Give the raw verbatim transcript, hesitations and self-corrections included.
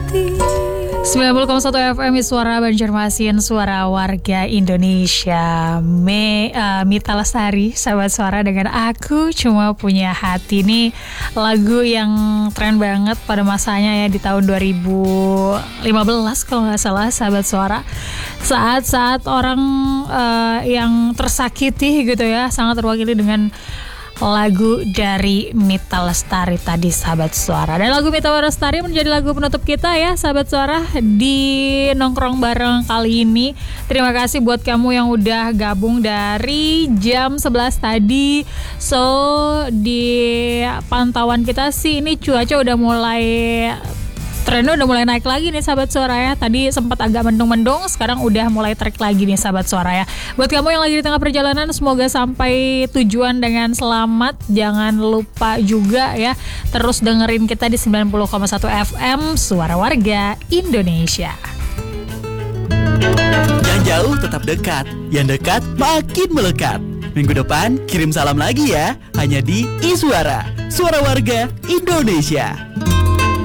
sembilan puluh koma satu F M Suara Banjarmasin, suara warga Indonesia. Me, uh, Mita Lestari, sahabat suara dengan Aku Cuma Punya Hati. Ini lagu yang tren banget pada masanya ya di tahun dua ribu lima belas kalau nggak salah, sahabat suara. Saat-saat orang uh, yang tersakiti gitu ya, sangat terwakili dengan lagu dari Mita Lestari tadi, sahabat suara. Dan lagu Mita Lestari menjadi lagu penutup kita ya, sahabat suara, di Nongkrong Bareng kali ini. Terima kasih buat kamu yang udah gabung dari jam sebelas tadi. So, di pantauan kita sih ini cuaca udah mulai, trennya udah mulai naik lagi nih, sahabat suara ya. Tadi sempat agak mendung-mendung, sekarang udah mulai trek lagi nih, sahabat suara ya. Buat kamu yang lagi di tengah perjalanan, semoga sampai tujuan dengan selamat. Jangan lupa juga ya, terus dengerin kita di sembilan puluh koma satu F M Suara Warga Indonesia. Yang jauh tetap dekat, yang dekat makin melekat. Minggu depan kirim salam lagi ya, hanya di iSuara, Suara Warga Indonesia.